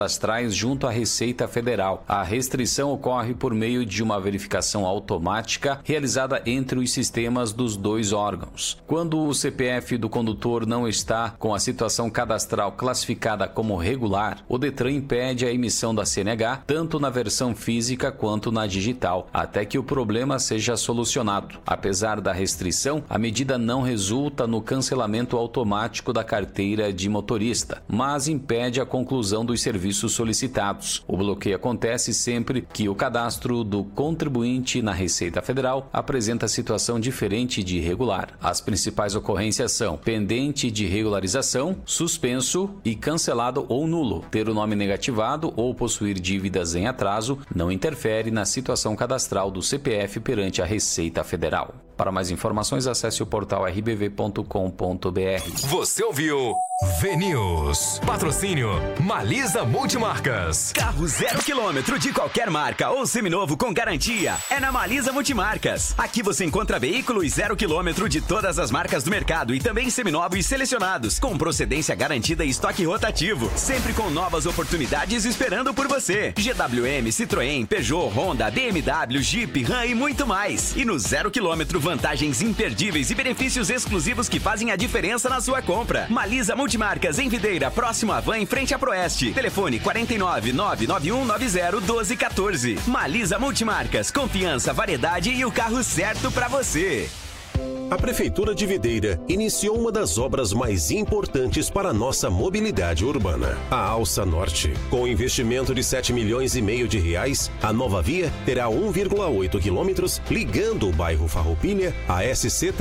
cadastrais junto à Receita Federal. A restrição ocorre por meio de uma verificação automática realizada entre os sistemas dos dois órgãos. Quando o CPF do condutor não está com a situação cadastral classificada como regular, o Detran impede a emissão da CNH, tanto na versão física quanto na digital, até que o problema seja solucionado. Apesar da restrição, a medida não resulta no cancelamento automático da carteira de motorista, mas impede a conclusão dos serviços solicitados. O bloqueio acontece sempre que o cadastro do contribuinte na Receita Federal apresenta situação diferente de irregular. As principais ocorrências são pendente de regularização, suspenso e cancelado ou nulo. Ter o nome negativado ou possuir dívidas em atraso não interfere na situação cadastral do CPF perante a Receita Federal. Para mais informações, acesse o portal rbv.com.br. Você ouviu VNews. Patrocínio Malisa Multimarcas. Carro 0 km de qualquer marca ou seminovo com garantia é na Malisa Multimarcas. Aqui você encontra veículos 0 km de todas as marcas do mercado e também seminovos selecionados, com procedência garantida e estoque rotativo, sempre com novas oportunidades esperando por você. GWM, Citroën, Peugeot, Honda, BMW, Jeep, Ram e muito mais. E no 0 km, vantagens imperdíveis e benefícios exclusivos que fazem a diferença na sua compra. Malisa Multimarcas em Videira, próximo à Van, em frente à Proeste. Telefone 49 99190 1214. Malisa Multimarcas, confiança, variedade e o carro certo para você. A Prefeitura de Videira iniciou uma das obras mais importantes para a nossa mobilidade urbana, a Alça Norte. Com investimento de 7 milhões e meio de reais, a nova via terá 1,8 quilômetros ligando o bairro Farroupilha à SC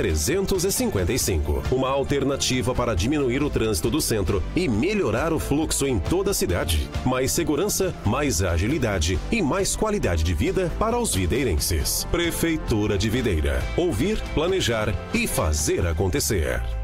355. Uma alternativa para diminuir o trânsito do centro e melhorar o fluxo em toda a cidade. Mais segurança, mais agilidade e mais qualidade de vida para os videirenses. Prefeitura de Videira. Ouvir, planejar e fazer acontecer.